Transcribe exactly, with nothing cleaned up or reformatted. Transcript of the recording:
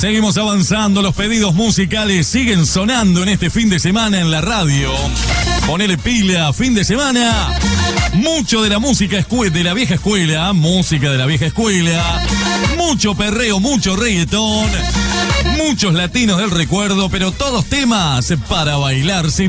Seguimos avanzando, los pedidos musicales siguen sonando en este fin de semana en la radio. Ponele pila, fin de semana. Mucho de la música escue- de la vieja escuela, música de la vieja escuela. Mucho perreo, mucho reggaetón. Muchos latinos del recuerdo, pero todos temas para bailar sin